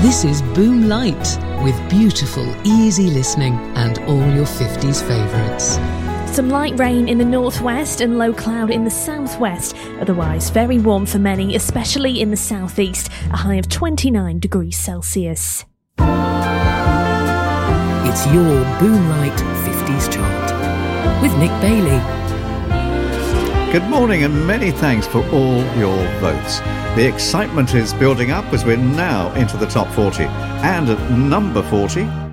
This is Boom Light, with beautiful, easy listening and all your 50s favourites. Some light rain in the northwest and low cloud in the southwest. Otherwise, very warm for many, especially in the southeast, a high of 29 degrees Celsius. It's your Boom Light 50s chart with Nick Bailey. Good morning and many thanks for all your votes. The excitement is building up as we're now into the top 40. And at number 40,